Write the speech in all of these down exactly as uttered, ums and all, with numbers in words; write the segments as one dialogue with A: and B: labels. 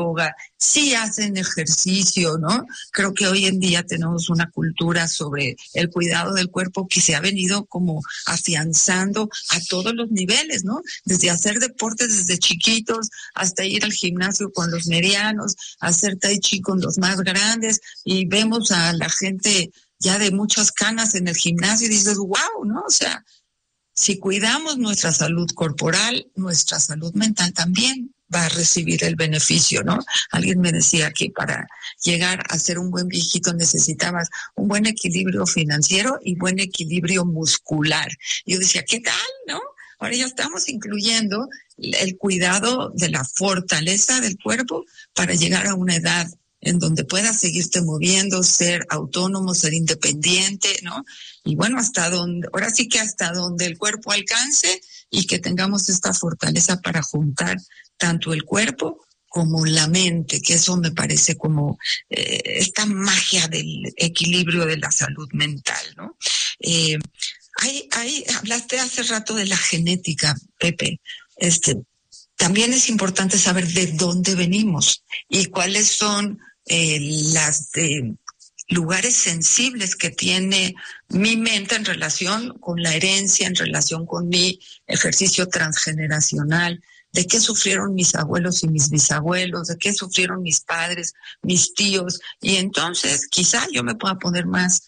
A: yoga, sí hacen ejercicio, ¿no? Creo que hoy en día tenemos una cultura sobre el cuidado del cuerpo que se ha venido como afianzando a todos los niveles, ¿no? Desde hacer deportes desde chiquitos hasta ir al gimnasio con los medianos, hacer tai chi con los más grandes, y vemos a la gente ya de muchas canas en el gimnasio y dices, wow, ¿no? O sea, si cuidamos nuestra salud corporal, nuestra salud mental también va a recibir el beneficio, ¿no? Alguien me decía que para llegar a ser un buen viejito necesitabas un buen equilibrio financiero y buen equilibrio muscular. Yo decía, ¿qué tal, no? Ahora ya estamos incluyendo el cuidado de la fortaleza del cuerpo para llegar a una edad en donde puedas seguirte moviendo, ser autónomo, ser independiente, ¿no? Y bueno, hasta donde, ahora sí que hasta donde el cuerpo alcance, y que tengamos esta fortaleza para juntar tanto el cuerpo como la mente, que eso me parece como eh, esta magia del equilibrio de la salud mental, ¿no? Eh, hay, hay, hablaste hace rato de la genética, Pepe. Este, también es importante saber de dónde venimos y cuáles son eh, las eh, lugares sensibles que tiene mi mente en relación con la herencia, en relación con mi ejercicio transgeneracional, de qué sufrieron mis abuelos y mis bisabuelos, de qué sufrieron mis padres, mis tíos, y entonces quizá yo me pueda poner más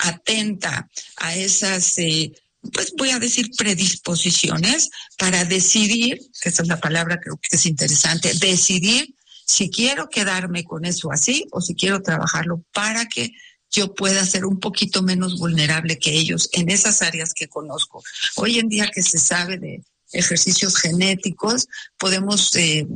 A: atenta a esas, eh, pues voy a decir predisposiciones para decidir, que esa es la palabra creo que es interesante, decidir si quiero quedarme con eso así o si quiero trabajarlo para que yo pueda ser un poquito menos vulnerable que ellos en esas áreas que conozco. Hoy en día que se sabe de ejercicios genéticos, podemos eh,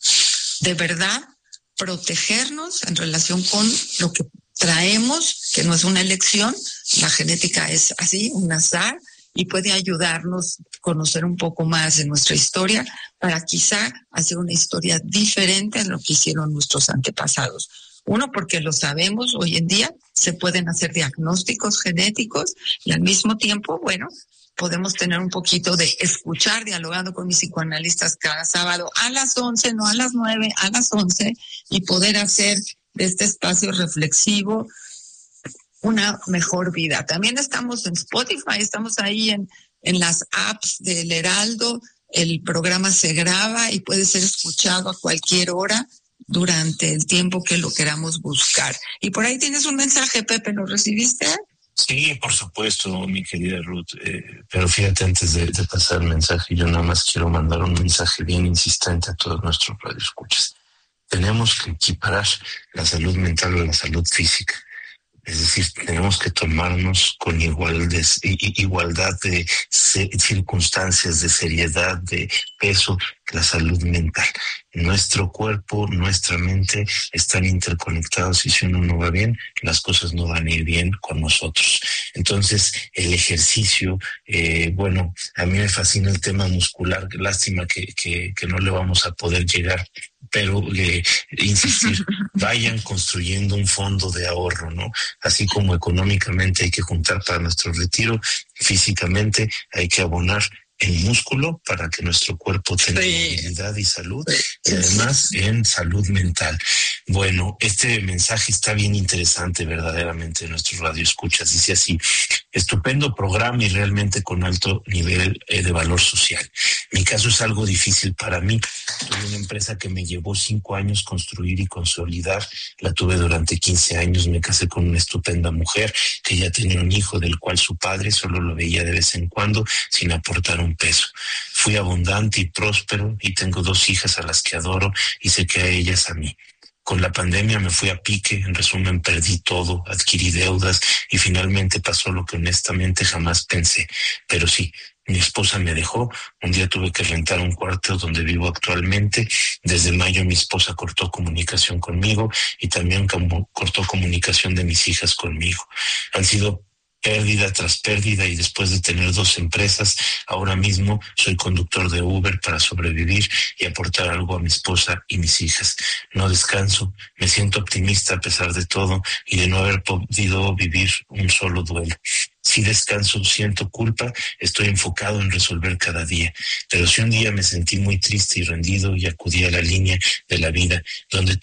A: de verdad protegernos en relación con lo que traemos, que no es una elección, la genética es así, un azar, y puede ayudarnos a conocer un poco más de nuestra historia para quizá hacer una historia diferente a lo que hicieron nuestros antepasados. Uno, porque lo sabemos, hoy en día se pueden hacer diagnósticos genéticos y al mismo tiempo, bueno, podemos tener un poquito de escuchar, dialogando con mis psicoanalistas cada sábado a las once, no a las nueve, a las once, y poder hacer de este espacio reflexivo una mejor vida. También estamos en Spotify, estamos ahí en, en las apps del Heraldo. El programa se graba y puede ser escuchado a cualquier hora durante el tiempo que lo queramos buscar. Y por ahí tienes un mensaje, Pepe, ¿lo recibiste?
B: Sí, por supuesto, mi querida Ruth. Eh, pero fíjate, antes de, de pasar el mensaje, yo nada más quiero mandar un mensaje bien insistente a todos nuestros radioescuchas. Tenemos que equiparar la salud mental a la salud física. Es decir, tenemos que tomarnos con igual de, igualdad de circunstancias, de seriedad, de peso, la salud mental. Nuestro cuerpo, nuestra mente están interconectados y si uno no va bien, las cosas no van a ir bien con nosotros. Entonces, el ejercicio, eh, bueno, a mí me fascina el tema muscular. Lástima que, que, que no le vamos a poder llegar, pero eh, insistir, vayan construyendo un fondo de ahorro, ¿no? Así como económicamente hay que juntar para nuestro retiro, físicamente hay que abonar el músculo para que nuestro cuerpo tenga sí. movilidad y salud, y además en salud mental. Bueno, este mensaje está bien interesante verdaderamente, nuestros radioescuchas. Dice así: estupendo programa y realmente con alto nivel eh, de valor social. Mi caso es algo difícil para mí. Tuve una empresa que me llevó cinco años construir y consolidar. La tuve durante quince años. Me casé con una estupenda mujer que ya tenía un hijo del cual su padre solo lo veía de vez en cuando sin aportar un peso. Fui abundante y próspero y tengo dos hijas a las que adoro y sé que a ellas a mí. Con la pandemia me fui a pique, en resumen perdí todo, adquirí deudas y finalmente pasó lo que honestamente jamás pensé. Pero sí, mi esposa me dejó, un día tuve que rentar un cuarto donde vivo actualmente. Desde mayo mi esposa cortó comunicación conmigo y también cortó comunicación de mis hijas conmigo. Han sido pérdida tras pérdida, y después de tener dos empresas, ahora mismo soy conductor de Uber para sobrevivir y aportar algo a mi esposa y mis hijas. No descanso, me siento optimista a pesar de todo y de no haber podido vivir un solo duelo. Si descanso, siento culpa, estoy enfocado en resolver cada día. Pero si un día me sentí muy triste y rendido y acudí a la línea de la vida, donde